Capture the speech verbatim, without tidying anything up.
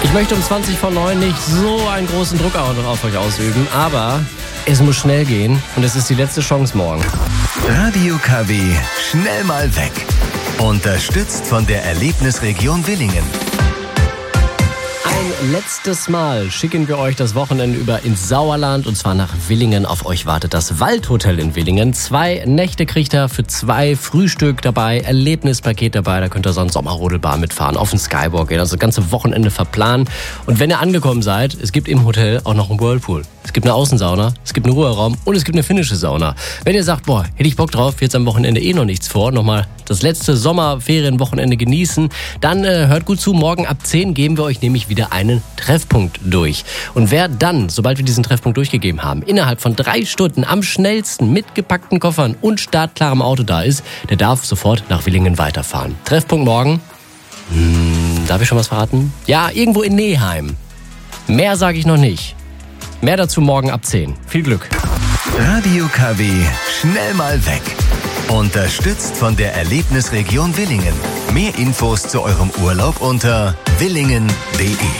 Ich möchte um zwanzig vor neun nicht so einen großen Druck auf euch ausüben, aber es muss schnell gehen und es ist die letzte Chance morgen. Radio K W, schnell mal weg. Unterstützt von der Erlebnisregion Willingen. Ein letztes Mal schicken wir euch das Wochenende über ins Sauerland und zwar nach Willingen. Auf euch wartet das Waldhotel in Willingen. Zwei Nächte kriegt ihr für zwei, Frühstück dabei, Erlebnispaket dabei. Da könnt ihr sonst Sommerrodelbahn mitfahren, auf den Skywalk gehen, also das ganze Wochenende verplanen. Und wenn ihr angekommen seid, es gibt im Hotel auch noch einen Whirlpool. Es gibt eine Außensauna, es gibt einen Ruheraum und es gibt eine finnische Sauna. Wenn ihr sagt, boah, hätte ich Bock drauf, jetzt am Wochenende eh noch nichts vor, nochmal das letzte Sommerferienwochenende genießen, dann äh, hört gut zu, morgen ab zehn geben wir euch nämlich wieder einen Treffpunkt durch. Und wer dann, sobald wir diesen Treffpunkt durchgegeben haben, innerhalb von drei Stunden am schnellsten mit gepackten Koffern und startklarem Auto da ist, der darf sofort nach Willingen weiterfahren. Treffpunkt morgen, hm, darf ich schon was verraten? Ja, irgendwo in Neheim. Mehr sage ich noch nicht. Mehr dazu morgen ab zehn. Viel Glück. Radio K W, schnell mal weg. Unterstützt von der Erlebnisregion Willingen. Mehr Infos zu eurem Urlaub unter willingen punkt de.